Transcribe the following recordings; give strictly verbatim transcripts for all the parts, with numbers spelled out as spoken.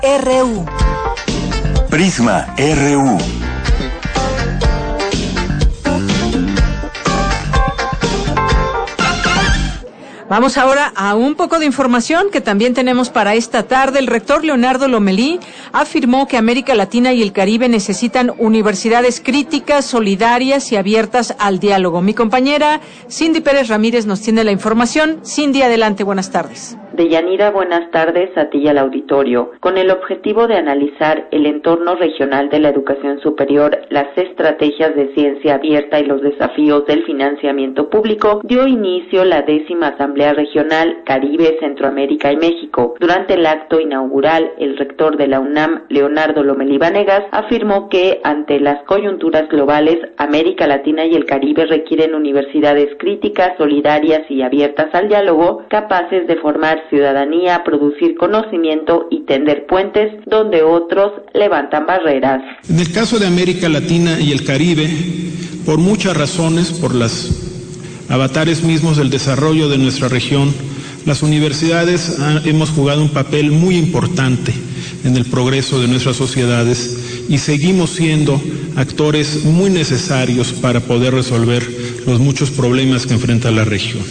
R U. Prisma R U. Vamos ahora a un poco de información que también tenemos para esta tarde. El rector Leonardo Lomelí afirmó que América Latina y el Caribe necesitan universidades críticas, solidarias y abiertas al diálogo. Mi compañera Cindy Pérez Ramírez nos tiene la información. Cindy, adelante, buenas tardes. Deyanira, buenas tardes a ti y al auditorio. Con el objetivo de analizar el entorno regional de la educación superior, las estrategias de ciencia abierta y los desafíos del financiamiento público, dio inicio la décima Asamblea Regional Caribe, Centroamérica y México. Durante el acto inaugural, el rector de la UNAM, Leonardo Lomelí Vanegas, afirmó que ante las coyunturas globales, América Latina y el Caribe requieren universidades críticas, solidarias y abiertas al diálogo, capaces de formar ciudadanía, producir conocimiento y tender puentes donde otros levantan barreras. En el caso de América Latina y el Caribe, por muchas razones, por las avatares mismos del desarrollo de nuestra región, las universidades han, hemos jugado un papel muy importante en el progreso de nuestras sociedades y seguimos siendo actores muy necesarios para poder resolver los muchos problemas que enfrenta la región.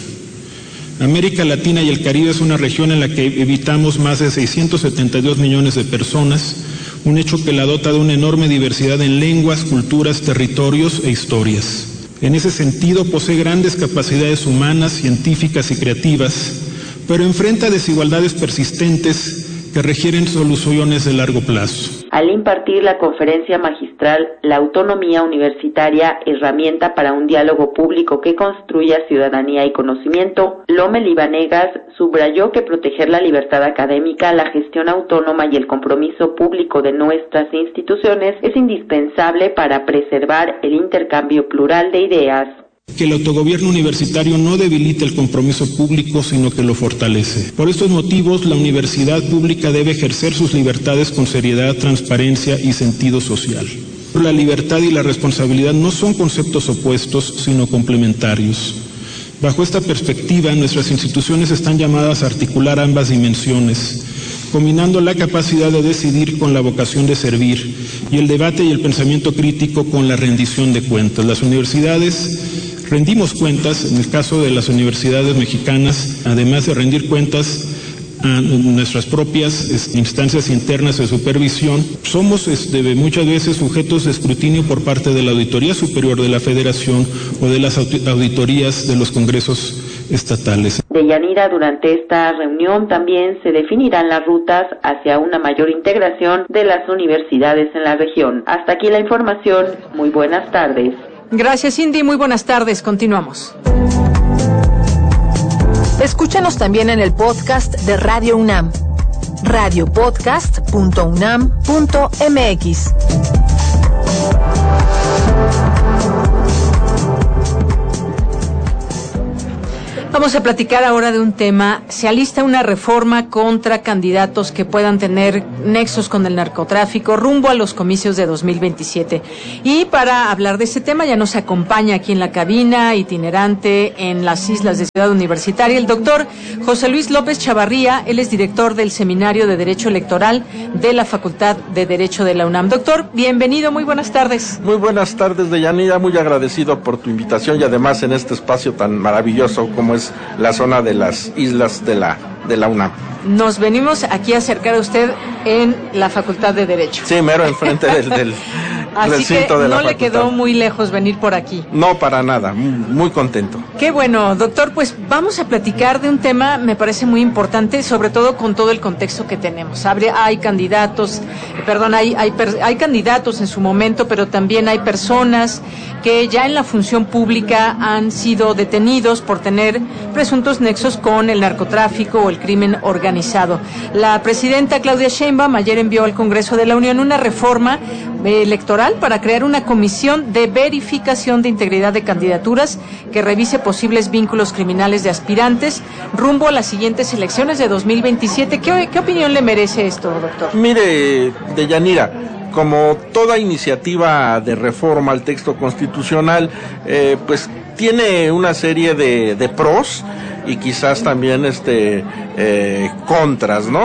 América Latina y el Caribe es una región en la que habitamos más de seiscientos setenta y dos millones de personas, un hecho que la dota de una enorme diversidad en lenguas, culturas, territorios e historias. En ese sentido, posee grandes capacidades humanas, científicas y creativas, pero enfrenta desigualdades persistentes que requieren soluciones de largo plazo. Al impartir la conferencia magistral La autonomía universitaria, herramienta para un diálogo público que construya ciudadanía y conocimiento, Lomelí Vanegas subrayó que proteger la libertad académica, la gestión autónoma y el compromiso público de nuestras instituciones es indispensable para preservar el intercambio plural de ideas. Que el autogobierno universitario no debilite el compromiso público, sino que lo fortalece. Por estos motivos, la universidad pública debe ejercer sus libertades con seriedad, transparencia y sentido social. La libertad y la responsabilidad no son conceptos opuestos, sino complementarios. Bajo esta perspectiva, nuestras instituciones están llamadas a articular ambas dimensiones, combinando la capacidad de decidir con la vocación de servir y el debate y el pensamiento crítico con la rendición de cuentas. Las universidades rendimos cuentas, en el caso de las universidades mexicanas, además de rendir cuentas a nuestras propias instancias internas de supervisión, somos este, muchas veces sujetos de escrutinio por parte de la Auditoría Superior de la Federación o de las auditorías de los congresos estatales. Deyanira, durante esta reunión también se definirán las rutas hacia una mayor integración de las universidades en la región. Hasta aquí la información. Muy buenas tardes. Gracias, Cindy. Muy buenas tardes. Continuamos. Escúchanos también en el podcast de Radio UNAM, radio podcast punto unam punto m x. Vamos a platicar ahora de un tema. Se alista una reforma contra candidatos que puedan tener nexos con el narcotráfico rumbo a los comicios de dos mil veintisiete. Y para hablar de este tema ya nos acompaña aquí en la cabina, itinerante en las islas de Ciudad Universitaria, el doctor José Luis López Chavarría. Él es director del Seminario de Derecho Electoral de la Facultad de Derecho de la UNAM. Doctor, bienvenido, muy buenas tardes. Muy buenas tardes, Deyanira, muy agradecido por tu invitación y además en este espacio tan maravilloso como es la zona de las islas de la de la UNAM. Nos venimos aquí a acercar a usted en la Facultad de Derecho. Sí, mero enfrente del, del Así recinto que de la no le facultad. quedó muy lejos venir por aquí. No, para nada, muy contento. Qué bueno, doctor, pues vamos a platicar de un tema, me parece muy importante, sobre todo con todo el contexto que tenemos. Hay candidatos, perdón, hay, hay, hay candidatos en su momento, pero también hay personas que ya en la función pública han sido detenidos por tener presuntos nexos con el narcotráfico o el crimen organizado. La presidenta Claudia Sheinbaum ayer envió al Congreso de la Unión una reforma electoral para crear una comisión de verificación de integridad de candidaturas que revise posibles vínculos criminales de aspirantes rumbo a las siguientes elecciones de dos mil veintisiete. ¿Qué, qué opinión le merece esto, doctor? Mire, Deyanira, como toda iniciativa de reforma al texto constitucional, eh, pues tiene una serie de, de pros y quizás también este eh, contras, ¿no?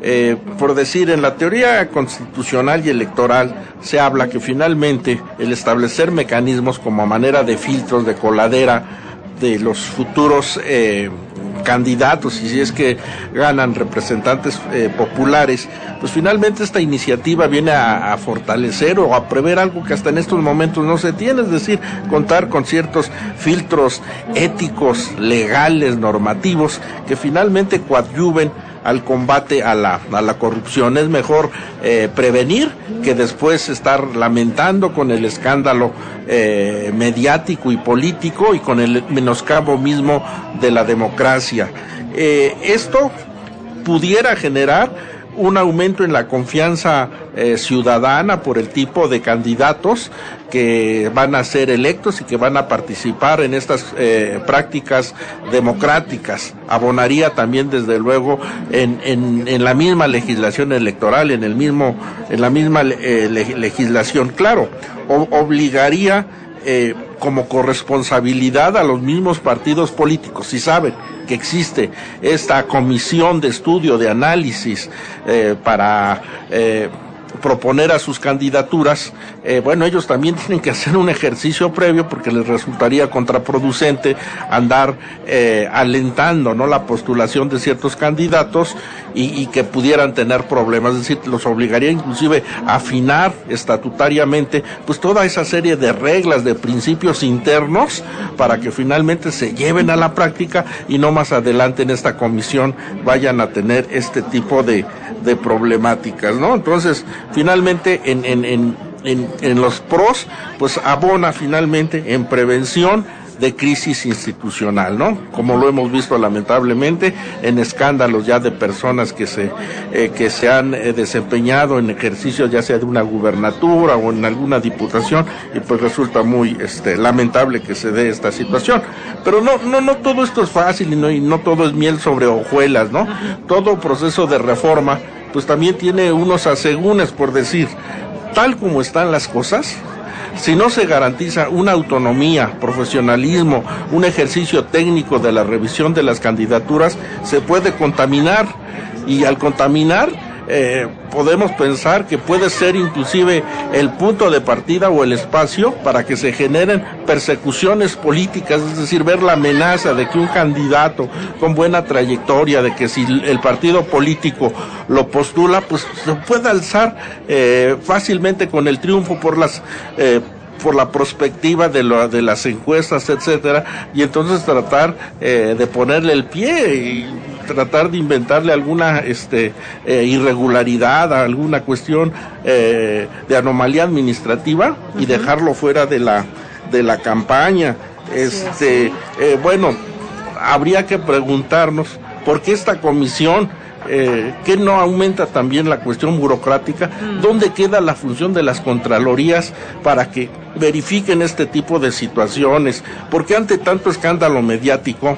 Eh, por decir, en la teoría constitucional y electoral se habla que finalmente el establecer mecanismos como manera de filtros, de coladera de los futuros eh, candidatos, y si es que ganan representantes eh, populares, pues finalmente esta iniciativa viene a, a fortalecer o a prever algo que hasta en estos momentos no se tiene, es decir, contar con ciertos filtros éticos, legales, normativos, que finalmente coadyuven al combate a la, a la corrupción. Es mejor eh, prevenir que después estar lamentando con el escándalo eh, mediático y político y con el menoscabo mismo de la democracia. Eh, esto pudiera generar un aumento en la confianza eh, ciudadana por el tipo de candidatos que van a ser electos y que van a participar en estas eh, prácticas democráticas. Abonaría también, desde luego, en, en, en la misma legislación electoral, en el mismo, en la misma eh, legislación. Claro, o, obligaría eh, como corresponsabilidad a los mismos partidos políticos, si saben que existe esta comisión de estudio, de análisis eh, para eh, proponer a sus candidaturas, eh, bueno, ellos también tienen que hacer un ejercicio previo, porque les resultaría contraproducente andar eh, alentando, ¿no?, la postulación de ciertos candidatos y, y que pudieran tener problemas. Es decir, los obligaría inclusive a afinar estatutariamente pues toda esa serie de reglas, de principios internos, para que finalmente se lleven a la práctica y no más adelante en esta comisión vayan a tener este tipo de, de problemáticas, ¿no? Entonces, finalmente, en, en, en, en, en los pros, pues abona finalmente en prevención de crisis institucional, ¿no? Como lo hemos visto lamentablemente en escándalos ya de personas que se eh, que se han eh, desempeñado en ejercicios ya sea de una gubernatura o en alguna diputación, y pues resulta muy este lamentable que se dé esta situación. Pero no no no todo esto es fácil y no y no todo es miel sobre hojuelas, ¿no? Todo proceso de reforma pues también tiene unos asegúnes, por decir, tal como están las cosas. Si no se garantiza una autonomía, profesionalismo, un ejercicio técnico de la revisión de las candidaturas, se puede contaminar, y al contaminar eh, podemos pensar que puede ser inclusive el punto de partida o el espacio para que se generen persecuciones políticas, es decir, ver la amenaza de que un candidato con buena trayectoria, de que si el partido político lo postula, pues se puede alzar eh, fácilmente con el triunfo por las eh, por la perspectiva de, lo, de las encuestas, etcétera, y entonces tratar eh, de ponerle el pie y tratar de inventarle alguna este eh, irregularidad, alguna cuestión eh, de anomalía administrativa, uh-huh, y dejarlo fuera de la de la campaña. Este eh, bueno, habría que preguntarnos por qué esta comisión Eh, que no aumenta también la cuestión burocrática. Mm. ¿Dónde queda la función de las contralorías para que verifiquen este tipo de situaciones? Porque ante tanto escándalo mediático,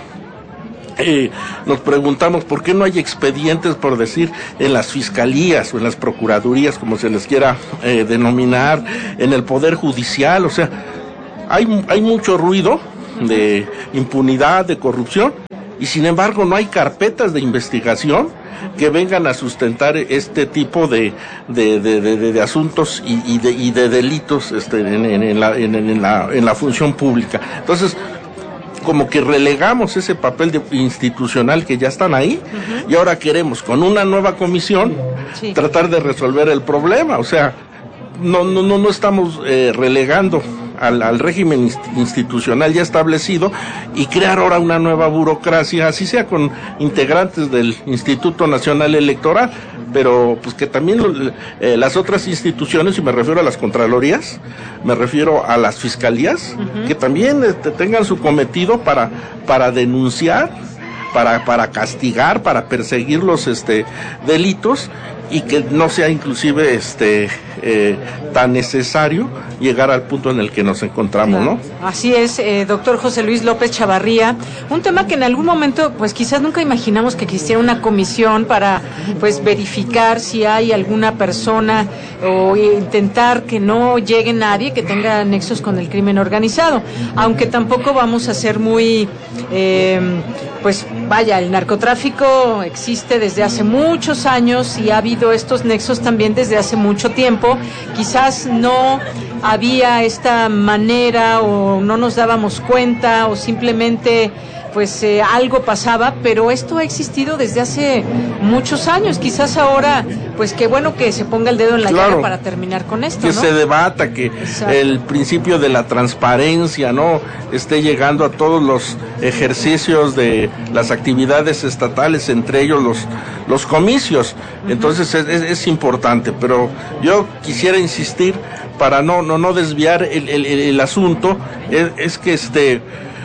eh, nos preguntamos por qué no hay expedientes, por decir, en las fiscalías o en las procuradurías, como se les quiera eh, denominar, en el Poder Judicial. O sea, hay, hay mucho ruido de impunidad, de corrupción, y sin embargo no hay carpetas de investigación que vengan a sustentar este tipo de de de, de, de asuntos y, y, de, y de delitos este, en, en, en, la, en, en, la, en la función pública. Entonces, como que relegamos ese papel de, institucional que ya están ahí, uh-huh, y ahora queremos con una nueva comisión sí. tratar de resolver el problema. O sea, no no no, no estamos eh, relegando Al, al régimen institucional ya establecido y crear ahora una nueva burocracia, así sea con integrantes del Instituto Nacional Electoral, pero pues que también eh, las otras instituciones, y me refiero a las contralorías, me refiero a las fiscalías, uh-huh, que también este, tengan su cometido para para denunciar, para para castigar, para perseguir los este delitos, y que no sea inclusive este eh, tan necesario llegar al punto en el que nos encontramos, claro, ¿no? Así es, eh, doctor José Luis López Chavarría, un tema que en algún momento, pues quizás nunca imaginamos que existiera una comisión para, pues, verificar si hay alguna persona o intentar que no llegue nadie que tenga nexos con el crimen organizado, aunque tampoco vamos a ser muy, eh, pues vaya, el narcotráfico existe desde hace muchos años y ha habido estos nexos también desde hace mucho tiempo. Quizás no había esta manera o no nos dábamos cuenta o simplemente pues eh, algo pasaba, pero esto ha existido desde hace muchos años. Quizás ahora, pues qué bueno que se ponga el dedo en la claro, llaga para terminar con esto, que ¿no? se debata, que Exacto. el principio de la transparencia no esté llegando a todos los ejercicios de las actividades estatales, entre ellos los los comicios. Uh-huh. Entonces es, es, es importante, pero yo quisiera insistir para no no no desviar el el, el, el asunto, es, es que este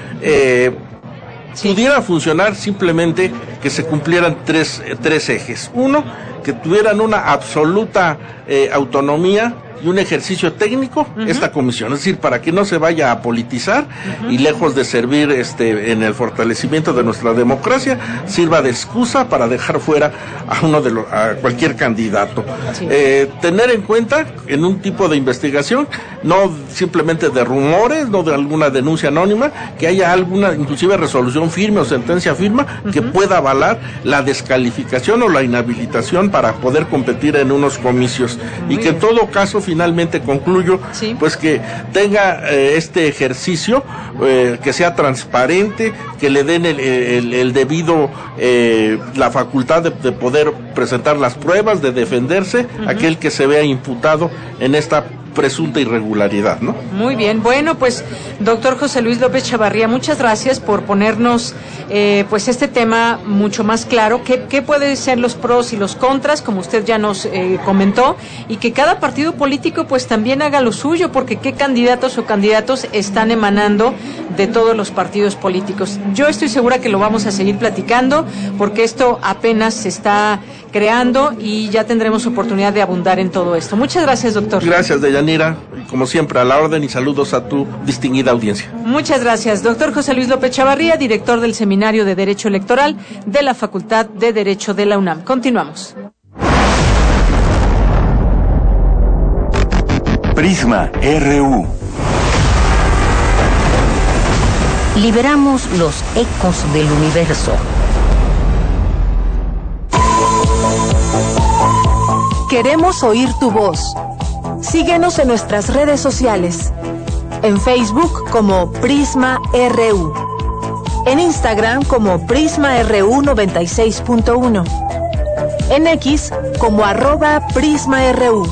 eh, Sí. pudiera funcionar simplemente que se cumplieran tres, eh, tres ejes. Uno, que tuvieran una absoluta eh, autonomía y un ejercicio técnico, uh-huh. esta comisión, es decir, para que no se vaya a politizar uh-huh. y lejos de servir este en el fortalecimiento de nuestra democracia, sirva de excusa para dejar fuera a uno de los, a cualquier candidato. Sí. Eh, tener en cuenta en un tipo de investigación, no simplemente de rumores, no de alguna denuncia anónima, que haya alguna, inclusive resolución firme o sentencia firme, uh-huh. que pueda avalar la descalificación o la inhabilitación para poder competir en unos comicios. Muy y que bien. En todo caso, finalmente concluyo, sí. pues que tenga eh, este ejercicio, eh, que sea transparente, que le den el, el, el debido, eh, la facultad de, de poder presentar las pruebas, de defenderse, uh-huh. aquel que se vea imputado en esta presunta irregularidad, ¿no? Muy bien, bueno, pues doctor José Luis López Chavarría, muchas gracias por ponernos eh, pues este tema mucho más claro, qué, qué pueden ser los pros y los contras, como usted ya nos eh, comentó, y que cada partido político pues también haga lo suyo, porque qué candidatos o candidatos están emanando de todos los partidos políticos. Yo estoy segura que lo vamos a seguir platicando, porque esto apenas se está creando y ya tendremos oportunidad de abundar en todo esto. Muchas gracias, doctor. Gracias, Deyanira, como siempre a la orden, y saludos a tu distinguida audiencia. Muchas gracias, doctor José Luis López Chavarría, director del Seminario de Derecho Electoral de la Facultad de Derecho de la UNAM. Continuamos. Prisma R U. Liberamos los ecos del universo. Queremos oír tu voz. Síguenos en nuestras redes sociales. En Facebook como Prisma R U. En Instagram como Prisma R U noventa y seis punto uno. En X como arroba Prisma R U.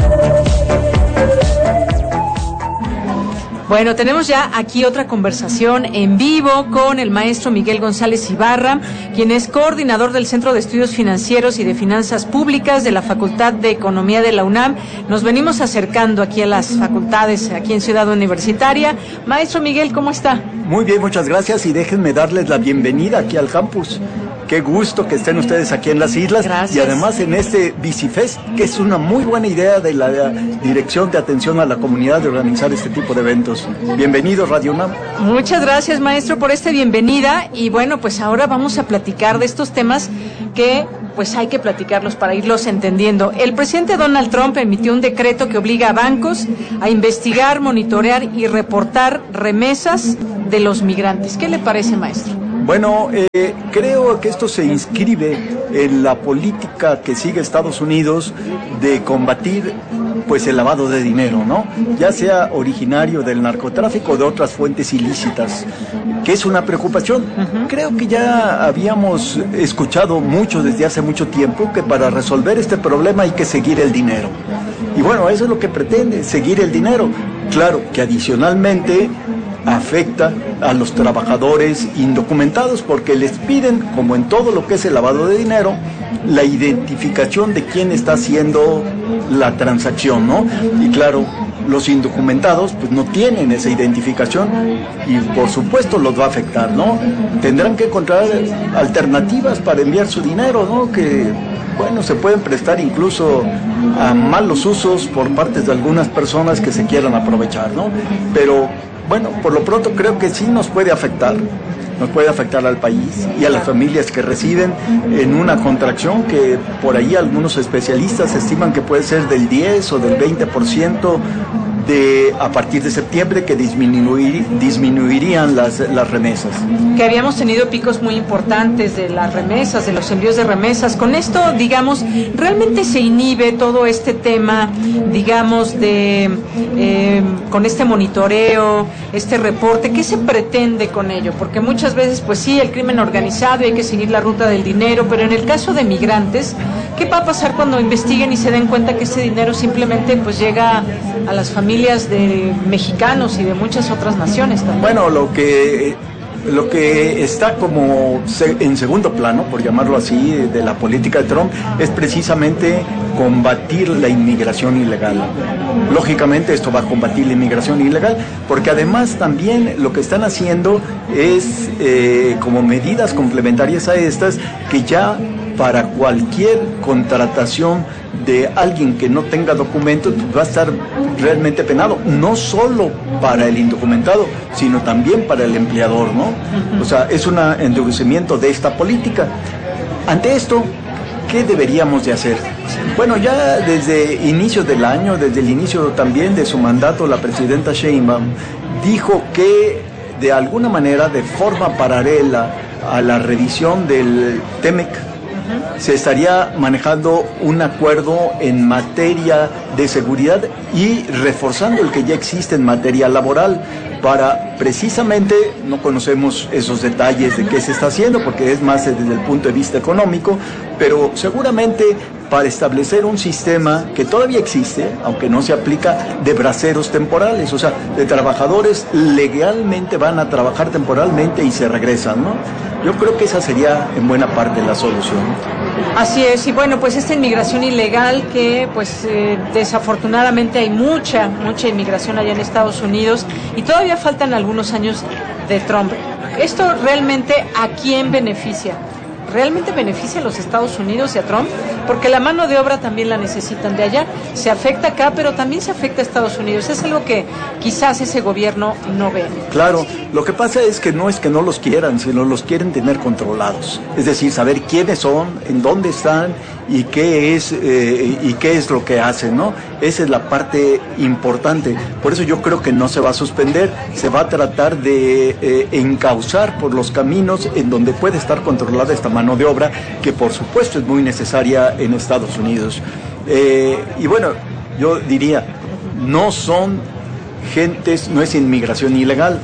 Bueno, tenemos ya aquí otra conversación en vivo con el maestro Miguel González Ibarra, quien es coordinador del Centro de Estudios Financieros y de Finanzas Públicas de la Facultad de Economía de la UNAM. Nos venimos acercando aquí a las facultades, aquí en Ciudad Universitaria. Maestro Miguel, ¿cómo está? Muy bien, muchas gracias, y déjenme darles la bienvenida aquí al campus. Qué gusto que estén ustedes aquí en las islas. Gracias. Y además en este Bicifest, que es una muy buena idea de la Dirección de Atención a la Comunidad de organizar este tipo de eventos. Bienvenidos, Radio UNAM. Muchas gracias, maestro, por esta bienvenida. Y bueno, pues ahora vamos a platicar de estos temas que pues hay que platicarlos para irlos entendiendo. El presidente Donald Trump emitió un decreto que obliga a bancos a investigar, monitorear y reportar remesas de los migrantes. ¿Qué le parece, maestro? Bueno, eh, creo que esto se inscribe en la política que sigue Estados Unidos de combatir pues el lavado de dinero, ¿no? Ya sea originario del narcotráfico o de otras fuentes ilícitas, que es una preocupación. Uh-huh. Creo que ya habíamos escuchado mucho desde hace mucho tiempo que para resolver este problema hay que seguir el dinero. Y bueno, eso es lo que pretende, seguir el dinero. Claro que adicionalmente afecta a los trabajadores indocumentados porque les piden, como en todo lo que es el lavado de dinero, la identificación de quién está haciendo la transacción, ¿no? Y claro, los indocumentados pues no tienen esa identificación y por supuesto los va a afectar, ¿no? Tendrán que encontrar alternativas para enviar su dinero, ¿no? Que bueno, se pueden prestar incluso a malos usos por parte de algunas personas que se quieran aprovechar, ¿no? Pero bueno, por lo pronto creo que sí nos puede afectar, nos puede afectar al país y a las familias que reciben en una contracción que por ahí algunos especialistas estiman que puede ser del diez o del veinte por ciento de a partir de septiembre que disminuir, disminuirían las, las remesas. Que habíamos tenido picos muy importantes de las remesas, de los envíos de remesas. Con esto, digamos, realmente se inhibe todo este tema, digamos, de eh, con este monitoreo, este reporte. ¿Qué se pretende con ello? Porque muchas veces, pues sí, el crimen organizado, hay que seguir la ruta del dinero, pero en el caso de migrantes, ¿qué va a pasar cuando investiguen y se den cuenta que ese dinero simplemente pues llega a las familias de mexicanos y de muchas otras naciones también? Bueno, lo que lo que está como en segundo plano, por llamarlo así, de la política de Trump, es precisamente combatir la inmigración ilegal. Lógicamente esto va a combatir la inmigración ilegal, porque además también lo que están haciendo es, eh, como medidas complementarias a estas, que ya para cualquier contratación de alguien que no tenga documentos va a estar realmente penado, no solo para el indocumentado, sino también para el empleador, ¿no? O sea, es un endurecimiento de esta política. Ante esto, ¿qué deberíamos de hacer? Bueno, ya desde inicios del año, desde el inicio también de su mandato, la presidenta Sheinbaum dijo que de alguna manera, de forma paralela a la revisión del TEMEC, se estaría manejando un acuerdo en materia de seguridad y reforzando el que ya existe en materia laboral para precisamente, no conocemos esos detalles de qué se está haciendo porque es más desde el punto de vista económico, pero seguramente para establecer un sistema que todavía existe, aunque no se aplica, de braceros temporales, o sea, de trabajadores legalmente van a trabajar temporalmente y se regresan, ¿no? Yo creo que esa sería en buena parte la solución. Así es, y bueno, pues esta inmigración ilegal que pues eh, desafortunadamente hay mucha, mucha inmigración allá en Estados Unidos y todavía faltan algunos años de Trump. ¿Esto realmente a quién beneficia? ¿Realmente beneficia a los Estados Unidos y a Trump? Porque la mano de obra también la necesitan de allá. Se afecta acá, pero también se afecta a Estados Unidos. Es algo que quizás ese gobierno no ve. Claro, lo que pasa es que no es que no los quieran, sino los quieren tener controlados. Es decir, saber quiénes son, en dónde están y qué es eh, y qué es lo que hacen, ¿no? Esa es la parte importante. Por eso yo creo que no se va a suspender, se va a tratar de eh, encauzar por los caminos en donde puede estar controlada esta mano de obra, que por supuesto es muy necesaria en Estados Unidos. Eh, y bueno, yo diría, no son gentes, no es inmigración ilegal,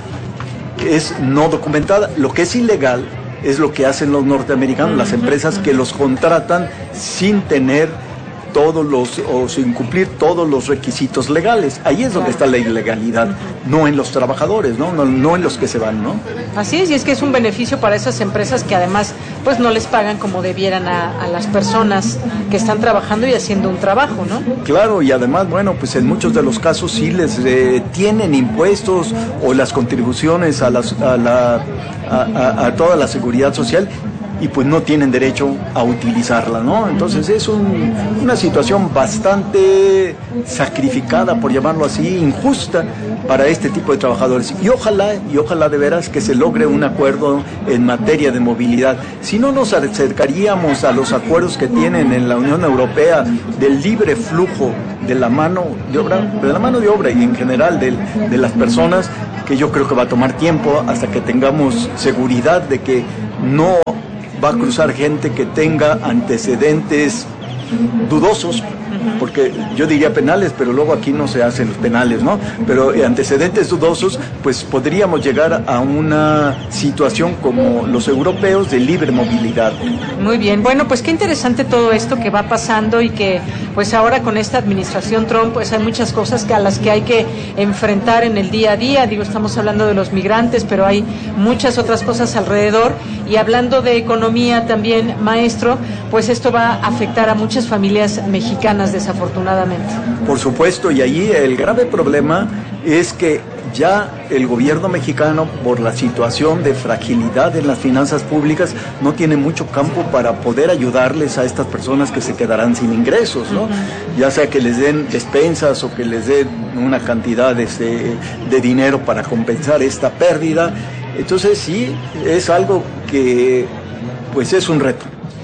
es no documentada. Lo que es ilegal es lo que hacen los norteamericanos, las empresas que los contratan sin tener todos los, o sin cumplir todos los requisitos legales. Ahí es donde está la ilegalidad, no en los trabajadores, ¿no? No, no en los que se van, ¿no? Así es, y es que es un beneficio para esas empresas que además pues no les pagan como debieran a, a las personas que están trabajando y haciendo un trabajo, ¿no? Claro, y además, bueno, pues en muchos de los casos sí les eh, tienen impuestos o las contribuciones a, las, a, la, a, a, a toda la seguridad social, y pues no tienen derecho a utilizarla, ¿no? Entonces es un, una situación bastante sacrificada, por llamarlo así, injusta para este tipo de trabajadores. Y ojalá, y ojalá de veras que se logre un acuerdo en materia de movilidad. Si no, nos acercaríamos a los acuerdos que tienen en la Unión Europea del libre flujo de la mano de obra, de la mano de obra y en general de, de las personas, que yo creo que va a tomar tiempo hasta que tengamos seguridad de que no va a cruzar gente que tenga antecedentes dudosos, porque yo diría penales, pero luego aquí no se hacen los penales, ¿no? Pero antecedentes dudosos, pues podríamos llegar a una situación como los europeos de libre movilidad. Muy bien, bueno, pues qué interesante todo esto que va pasando y que pues ahora con esta administración Trump pues hay muchas cosas que a las que hay que enfrentar en el día a día. Digo, estamos hablando de los migrantes, pero hay muchas otras cosas alrededor. Y hablando de economía también, maestro, pues esto va a afectar a muchas familias mexicanas desafortunadamente. Por supuesto, y allí el grave problema es que ya el gobierno mexicano, por la situación de fragilidad en las finanzas públicas, no tiene mucho campo para poder ayudarles a estas personas que se quedarán sin ingresos, ¿no? Uh-huh. Ya sea que les den despensas o que les den una cantidad de, de dinero para compensar esta pérdida. Entonces sí, es algo que pues es un reto.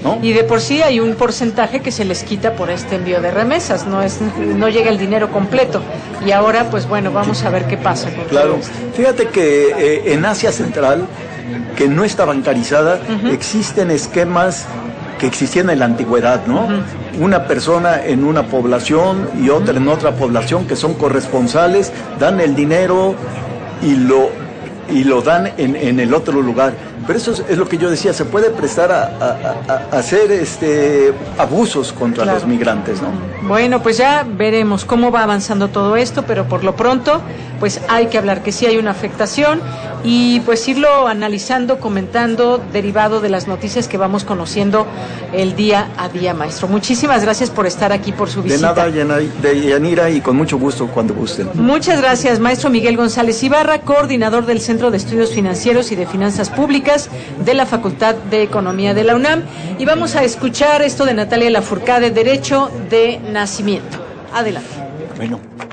¿no? Y de por sí hay un porcentaje que se les quita por este envío de remesas, no es no llega el dinero completo. Y ahora, pues bueno, vamos a ver qué pasa con Claro, todo esto. Fíjate que eh, en Asia Central, que no está bancarizada, uh-huh. existen esquemas que existían en la antigüedad, ¿no? Uh-huh. Una persona en una población y otra uh-huh. en otra población que son corresponsales, dan el dinero y lo, y lo dan en, en el otro lugar. Pero eso es, es lo que yo decía, se puede prestar a, a, a, a hacer este, abusos contra claro. los migrantes, ¿no? Bueno, pues ya veremos cómo va avanzando todo esto, pero por lo pronto, pues hay que hablar que sí hay una afectación y pues irlo analizando, comentando, derivado de las noticias que vamos conociendo el día a día, maestro. Muchísimas gracias por estar aquí, por su visita. De nada, Yanira, y con mucho gusto cuando gusten. Muchas gracias, maestro Miguel González Ibarra, coordinador del Centro de Estudios Financieros y de Finanzas Públicas de la Facultad de Economía de la UNAM. Y vamos a escuchar esto de Natalia Lafourcade, Derecho de Nacimiento. Adelante. Bueno.